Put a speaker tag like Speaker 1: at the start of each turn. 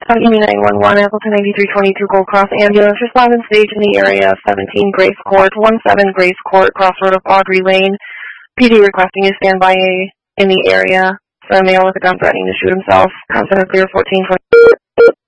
Speaker 1: EME 911, Appleton 9322 Gold Cross Ambulance, respondent stage in the area of 17 Grace Court, 17 Grace Court, crossroad of Audrey Lane. PD requesting a standby in the area for a male with a gun threatening to shoot himself. Constant clear 1420.